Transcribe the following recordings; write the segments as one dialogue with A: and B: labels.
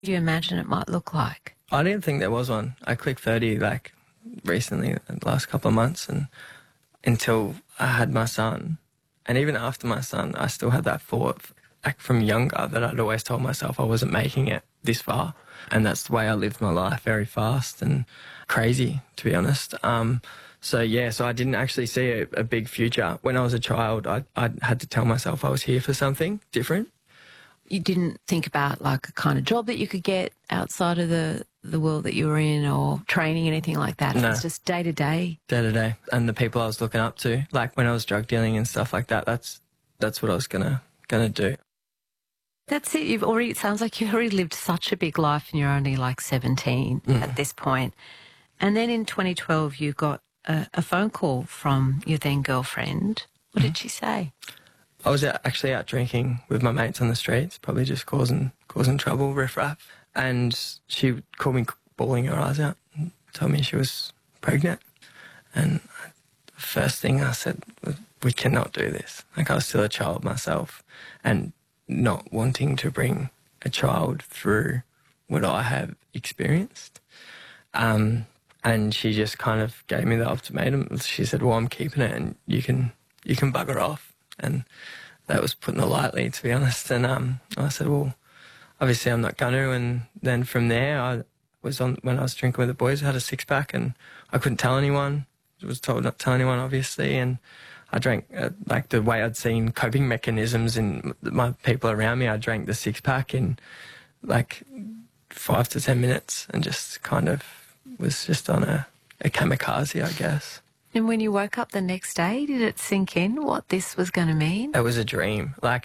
A: do you imagine it might look like?
B: I didn't think there was one. I clicked 30 like recently, the last couple of months, and until I had my son. And even after my son, I still had that thought, like from younger, that I'd always told myself I wasn't making it this far. And that's the way I lived my life, very fast and crazy, to be honest. So I didn't actually see a big future. When I was a child, I had to tell myself I was here for something different.
A: You didn't think about like a kind of job that you could get outside of the world that you were in, or training, anything like that?
B: No.
A: It was just day to day.
B: Day to day. And the people I was looking up to, like when I was drug dealing and stuff like that, that's what I was gonna do.
A: That's it. It sounds like you've already lived such a big life and you're only like 17 at this point. And then in 2012, you got a phone call from your then girlfriend. What did she say?
B: I was actually out drinking with my mates on the streets, probably just causing trouble, riff-raff. And she called me bawling her eyes out and told me she was pregnant. And the first thing I said was, we cannot do this. Like, I was still a child myself and not wanting to bring a child through what I have experienced. And she just kind of gave me the ultimatum. She said, well, I'm keeping it and you can bugger off. And that was putting it lightly, to be honest. And I said, well, obviously I'm not going to. And then from there, when I was drinking with the boys, I had a six-pack and I couldn't tell anyone. I was told not to tell anyone, obviously. And I drank, like the way I'd seen coping mechanisms in my people around me, I drank the six-pack in like 5 to 10 minutes and just kind of was just on a kamikaze, I guess.
A: And when you woke up the next day, did it sink in what this was going to mean?
B: It was a dream. I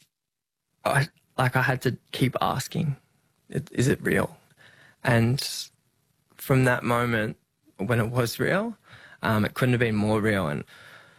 B: had to keep asking, is it real? And from that moment, when it was real, it couldn't have been more real. And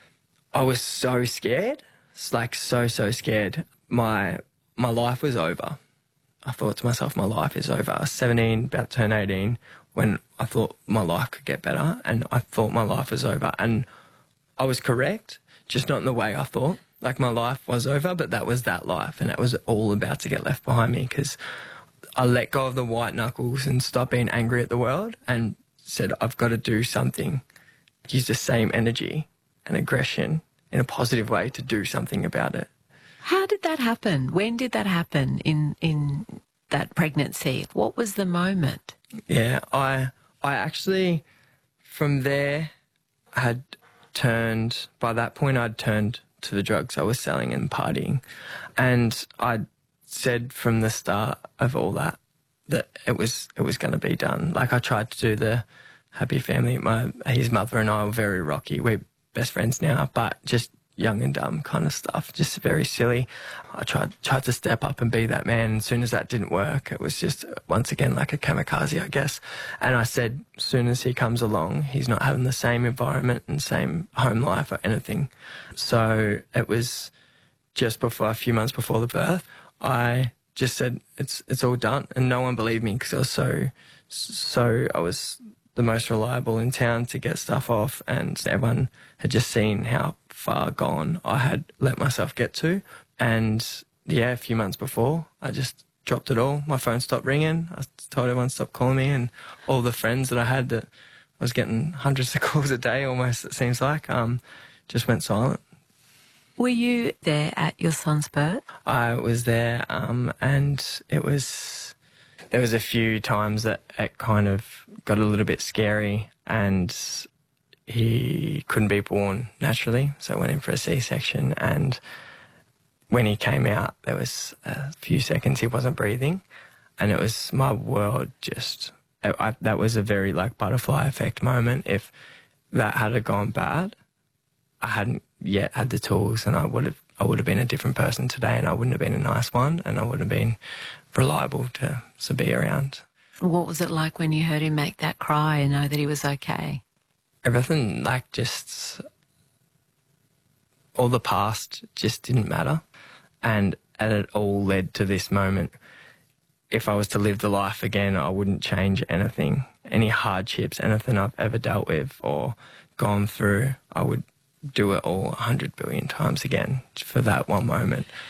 B: I was so scared, like so scared. My life was over. I thought to myself, my life is over. I was 17, about to turn 18, when I thought my life could get better, and I thought my life was over. And I was correct, just not in the way I thought. Like, my life was over, but that was that life, and it was all about to get left behind me, because I let go of the white knuckles and stopped being angry at the world and said, I've got to do something. Use the same energy and aggression in a positive way to do something about it.
A: How did that happen? When did that happen in that pregnancy? What was the moment?
B: Yeah, I actually, from there, had turned, by that point I'd turned to the drugs I was selling and partying. And I said from the start of all that it was going to be done. Like, I tried to do the happy family. His mother and I were very rocky. We're best friends now, but just young and dumb kind of stuff, just very silly. I tried to step up and be that man. And as soon as that didn't work, it was just, once again, like a kamikaze, I guess. And I said, as soon as he comes along, he's not having the same environment and same home life or anything. So it was just before, a few months before the birth, I just said, it's all done. And no one believed me, because I was so I was the most reliable in town to get stuff off, and everyone had just seen how far gone I had let myself get to. And yeah, a few months before, I just dropped it all. My phone stopped ringing. I told everyone to stop calling me, and all the friends that I had that I was getting hundreds of calls a day almost, it seems like, just went silent.
A: Were you there at your son's birth?
B: I was there, and there was a few times that it kind of got a little bit scary, and he couldn't be born naturally, so I went in for a C-section. And when he came out, there was a few seconds he wasn't breathing, and it was my world just... that was a very, like, butterfly effect moment. If that had gone bad, I hadn't yet had the tools, and I would have been a different person today, and I wouldn't have been a nice one, and I wouldn't have been reliable to be around.
A: What was it like when you heard him make that cry and know that he was okay?
B: Everything, like, just... all the past just didn't matter, and it all led to this moment. If I was to live the life again, I wouldn't change anything. Any hardships, anything I've ever dealt with or gone through, I would do it all 100 billion times again for that one moment.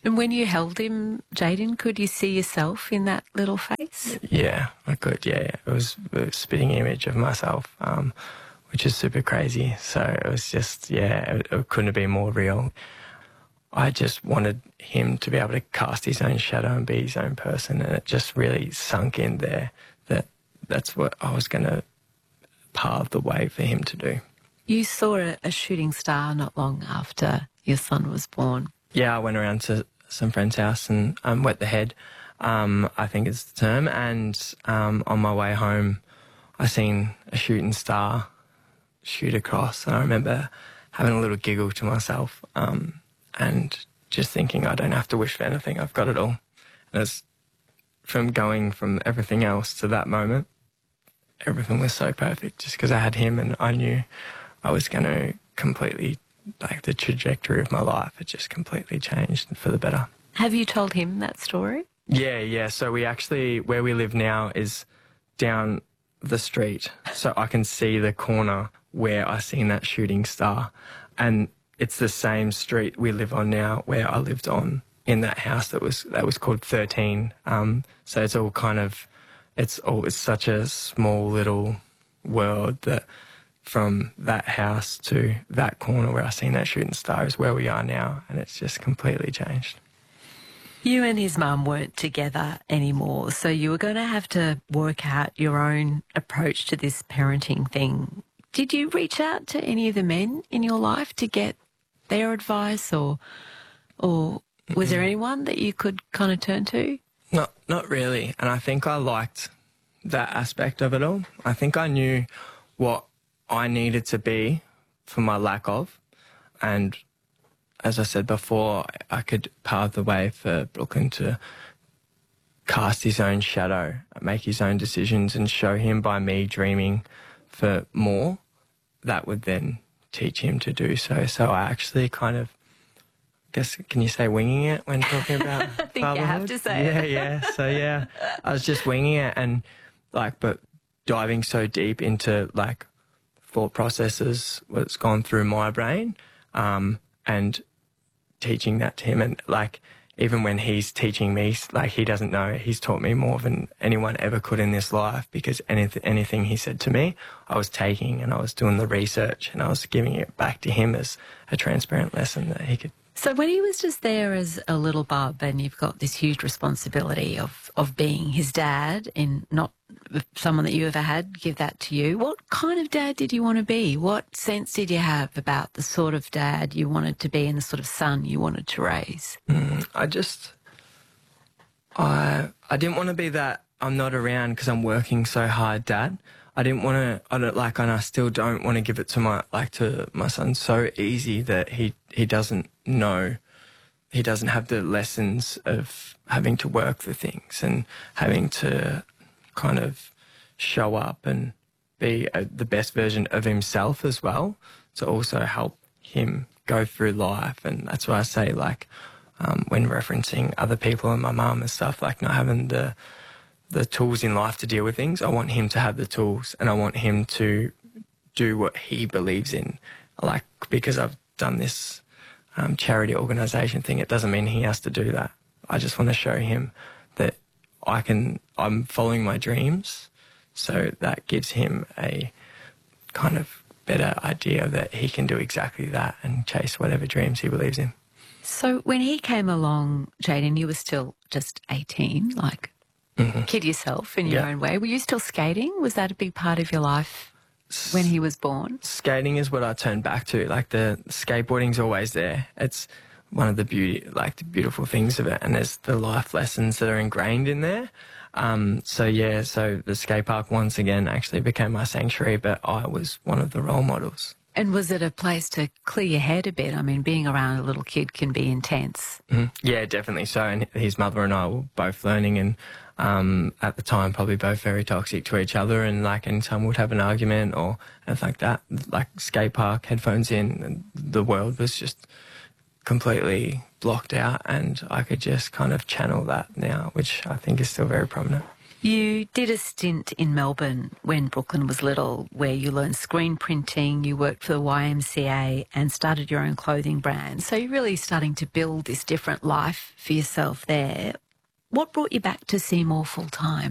A: And when you held him, Jayden, could you see yourself in that little face?
B: Yeah, I could. Yeah, it was a spitting image of myself, which is super crazy. So it was just, it couldn't have been more real. I just wanted him to be able to cast his own shadow and be his own person, and it just really sunk in there that that's what I was going to pave the way for him to do.
A: You saw a shooting star not long after your son was born.
B: Yeah, I went around to some friend's house and wet the head, I think it's the term, and on my way home I seen a shooting star shoot across, and I remember having a little giggle to myself and just thinking, I don't have to wish for anything, I've got it all. And it's from going from everything else to that moment, everything was so perfect just because I had him, and I knew I was going to completely, like, the trajectory of my life had just completely changed for the better.
A: Have you told him that story?
B: Yeah. So we actually, where we live now is down the street. So I can see the corner where I seen that shooting star. And it's the same street we live on now where I lived on in that house that was called 13. So it's all kind of, it's such a small little world that from that house to that corner where I seen that shooting star is where we are now, and it's just completely changed.
A: You and his mum weren't together anymore, so you were going to have to work out your own approach to this parenting thing. Did you reach out to any of the men in your life to get their advice, or was there anyone that you could kind of turn to?
B: Not really, and I think I liked that aspect of it all. I think I knew what I needed to be for my lack of, and as I said before, I could pave the way for Brooklyn to cast his own shadow, make his own decisions, and show him by me dreaming for more, that would then teach him to do so. So I actually kind of, guess, can you say winging it when talking about
A: I think
B: fatherhood?
A: you have to say it.
B: Yeah. So yeah, I was just winging it, and but diving so deep into thought processes, what's gone through my brain, and teaching that to him. And even when he's teaching me, he doesn't know, he's taught me more than anyone ever could in this life, because anything he said to me, I was taking and I was doing the research and I was giving it back to him as a transparent lesson that he could.
A: So when he was just there as a little bub, and you've got this huge responsibility of being his dad, and not someone that you ever had give that to you, what kind of dad did you want to be? What sense did you have about the sort of dad you wanted to be and the sort of son you wanted to raise?
B: I didn't want to be that I'm not around because I'm working so hard dad. I didn't want to, and I still don't want to give it to my son so easy that he doesn't know, he doesn't have the lessons of having to work for things and having to kind of show up and be the best version of himself as well, to also help him go through life. And that's why I say, when referencing other people and my mum and stuff, not having the tools in life to deal with things, I want him to have the tools, and I want him to do what he believes in. Because I've done this charity organisation thing, it doesn't mean he has to do that. I just want to show him that I'm following my dreams, so that gives him a kind of better idea that he can do exactly that and chase whatever dreams he believes in.
A: So when he came along, Jayden, you were still just 18, kid yourself in your own way. Were you still skating? Was that a big part of your life when he was born? Skating is what I turned back to. The skateboarding's always there. It's one of the beautiful things of it, and there's the life lessons that are ingrained in there. So the skate park once again actually became my sanctuary, but I was one of the role models. And was it a place to clear your head a bit? I mean, being around a little kid can be intense. Mm-hmm. Yeah, definitely so. And his mother and I were both learning, and at the time probably both very toxic to each other, and anytime we'd have an argument or anything like that, skate park, headphones in, and the world was just completely blocked out, and I could just kind of channel that now, which I think is still very prominent. You did a stint in Melbourne when Brooklyn was little, where you learned screen printing, you worked for the YMCA and started your own clothing brand. So you're really starting to build this different life for yourself there. What brought you back to Seymour full time?